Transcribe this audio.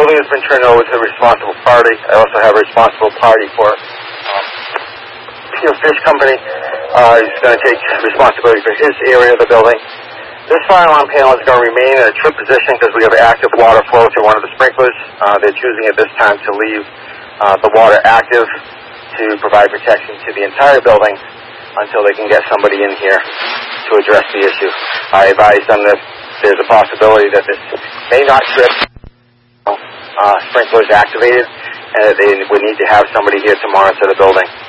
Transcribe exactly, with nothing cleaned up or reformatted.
building has been turned over to the responsible party. I also have a responsible party for um, Pure Fish Company. Uh, he's going to take responsibility for his area of the building. This fire alarm panel is going to remain in a trip position because we have active water flow through one of the sprinklers. Uh, they're choosing at this time to leave uh, the water active to provide protection to the entire building until they can get somebody in here to address the issue. I advise them that there's a possibility that this may not trip uh, sprinklers activated and that they would need to have somebody here tomorrow to the building.